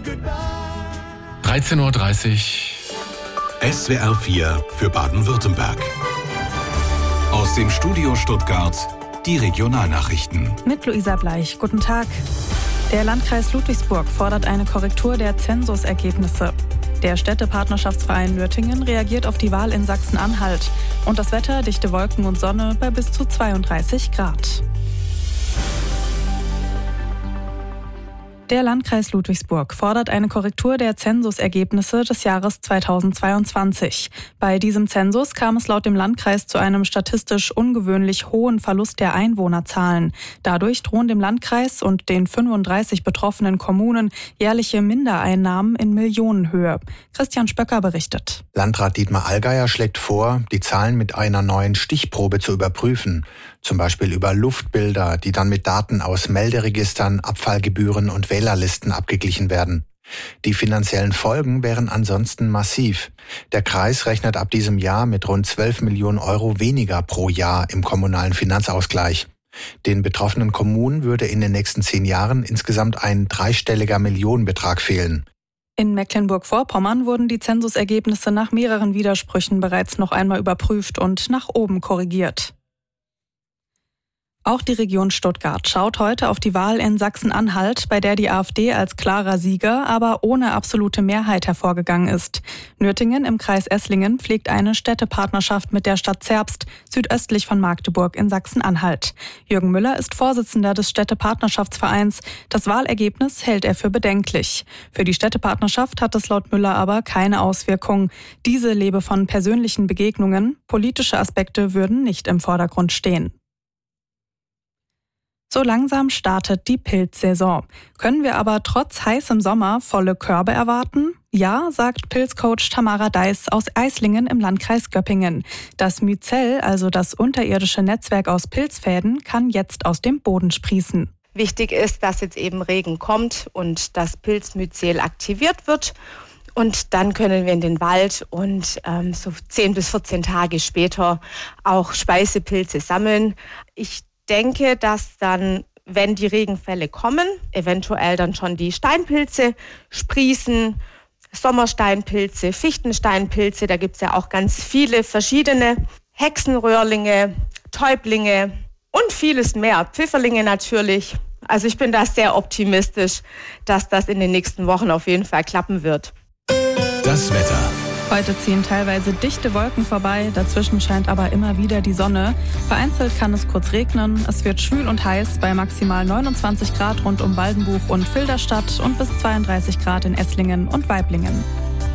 13:30 Uhr. SWR 4 für Baden-Württemberg. Aus dem Studio Stuttgart die Regionalnachrichten. Mit Luisa Bleich. Guten Tag. Der Landkreis Ludwigsburg fordert eine Korrektur der Zensusergebnisse. Der Städtepartnerschaftsverein Nürtingen reagiert auf die Wahl in Sachsen-Anhalt. Und das Wetter, dichte Wolken und Sonne bei bis zu 32 Grad. Der Landkreis Ludwigsburg fordert eine Korrektur der Zensusergebnisse des Jahres 2022. Bei diesem Zensus kam es laut dem Landkreis zu einem statistisch ungewöhnlich hohen Verlust der Einwohnerzahlen. Dadurch drohen dem Landkreis und den 35 betroffenen Kommunen jährliche Mindereinnahmen in Millionenhöhe. Christian Spöcker berichtet. Landrat Dietmar Allgeier schlägt vor, die Zahlen mit einer neuen Stichprobe zu überprüfen. Zum Beispiel über Luftbilder, die dann mit Daten aus Melderegistern, Abfallgebühren und Wählerlisten abgeglichen werden. Die finanziellen Folgen wären ansonsten massiv. Der Kreis rechnet ab diesem Jahr mit rund 12 Millionen Euro weniger pro Jahr im kommunalen Finanzausgleich. Den betroffenen Kommunen würde in den nächsten 10 Jahren insgesamt ein dreistelliger Millionenbetrag fehlen. In Mecklenburg-Vorpommern wurden die Zensusergebnisse nach mehreren Widersprüchen bereits noch einmal überprüft und nach oben korrigiert. Auch die Region Stuttgart schaut heute auf die Wahl in Sachsen-Anhalt, bei der die AfD als klarer Sieger, aber ohne absolute Mehrheit hervorgegangen ist. Nürtingen im Kreis Esslingen pflegt eine Städtepartnerschaft mit der Stadt Zerbst, südöstlich von Magdeburg in Sachsen-Anhalt. Jürgen Müller ist Vorsitzender des Städtepartnerschaftsvereins. Das Wahlergebnis hält er für bedenklich. Für die Städtepartnerschaft hat es laut Müller aber keine Auswirkung. Diese lebe von persönlichen Begegnungen. Politische Aspekte würden nicht im Vordergrund stehen. So langsam startet die Pilzsaison. Können wir aber trotz heißem Sommer volle Körbe erwarten? Ja, sagt Pilzcoach Tamara Deiß aus Eislingen im Landkreis Göppingen. Das Myzel, also das unterirdische Netzwerk aus Pilzfäden, kann jetzt aus dem Boden sprießen. Wichtig ist, dass jetzt eben Regen kommt und das Pilzmyzel aktiviert wird. Und dann können wir in den Wald und so 10 bis 14 Tage später auch Speisepilze sammeln. Ich denke, dass dann, wenn die Regenfälle kommen, eventuell dann schon die Steinpilze sprießen, Sommersteinpilze, Fichtensteinpilze, da gibt es ja auch ganz viele verschiedene, Hexenröhrlinge, Täublinge und vieles mehr, Pfifferlinge natürlich. Also ich bin da sehr optimistisch, dass das in den nächsten Wochen auf jeden Fall klappen wird. Das Wetter. Heute ziehen teilweise dichte Wolken vorbei, dazwischen scheint aber immer wieder die Sonne. Vereinzelt kann es kurz regnen, es wird schwül und heiß bei maximal 29 Grad rund um Waldenbuch und Filderstadt und bis 32 Grad in Esslingen und Waiblingen.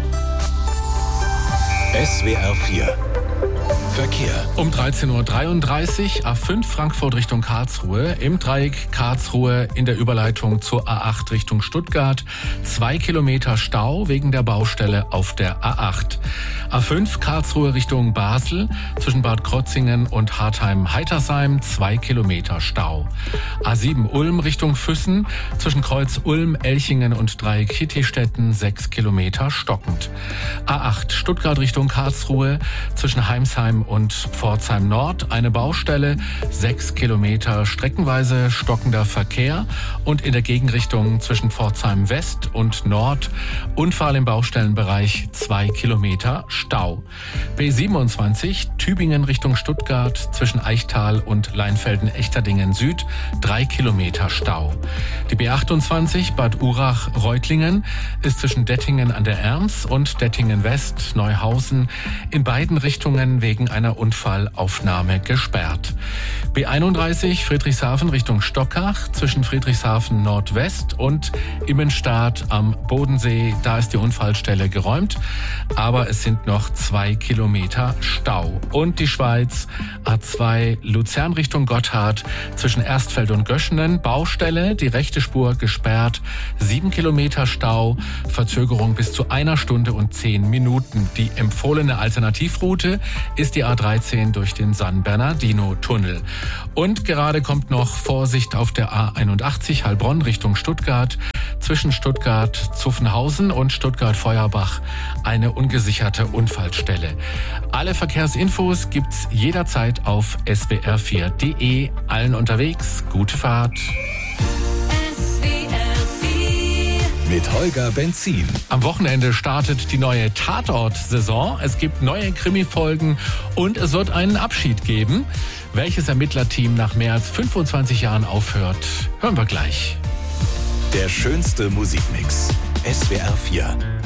SWR 4 Verkehr. Um 13:33 Uhr A5 Frankfurt Richtung Karlsruhe, im Dreieck Karlsruhe in der Überleitung zur A8 Richtung Stuttgart. 2 Kilometer Stau wegen der Baustelle auf der A8. A5 Karlsruhe Richtung Basel, zwischen Bad Krotzingen und Hartheim-Heitersheim 2 Kilometer Stau. A7 Ulm Richtung Füssen, zwischen Kreuz Ulm, Elchingen und Dreieck Hittistetten 6 Kilometer stockend. A8 Stuttgart Richtung Karlsruhe, zwischen Heimsheim und Pforzheim Nord eine Baustelle, 6 Kilometer streckenweise stockender Verkehr und in der Gegenrichtung zwischen Pforzheim West und Nord Unfall im Baustellenbereich, 2 Kilometer Stau. B27 Tübingen Richtung Stuttgart zwischen Eichtal und Leinfelden-Echterdingen Süd 3 Kilometer Stau. Die B28 Bad Urach-Reutlingen ist zwischen Dettingen an der Erms und Dettingen West Neuhausen in beiden Richtungen wegen einer Unfallaufnahme gesperrt. B31 Friedrichshafen Richtung Stockach zwischen Friedrichshafen Nordwest und Immenstadt am Bodensee. Da ist die Unfallstelle geräumt, aber es sind noch 2 Kilometer Stau. Und die Schweiz A2 Luzern Richtung Gotthard zwischen Erstfeld und Göschenen Baustelle, die rechte Spur gesperrt, 7 Kilometer Stau, Verzögerung bis zu 1 Stunde und 10 Minuten. Die empfohlene Alternativroute ist die A13 durch den San Bernardino-Tunnel. Und gerade kommt noch Vorsicht auf der A81 Heilbronn Richtung Stuttgart. Zwischen Stuttgart-Zuffenhausen und Stuttgart-Feuerbach eine ungesicherte Unfallstelle. Alle Verkehrsinfos gibt's jederzeit auf swr4.de. Allen unterwegs, gute Fahrt. SWR 4 mit Holger Benzin. Am Wochenende startet die neue Tatort-Saison. Es gibt neue Krimi-Folgen und es wird einen Abschied geben. Welches Ermittlerteam nach mehr als 25 Jahren aufhört, hören wir gleich. Der schönste Musikmix. SWR 4.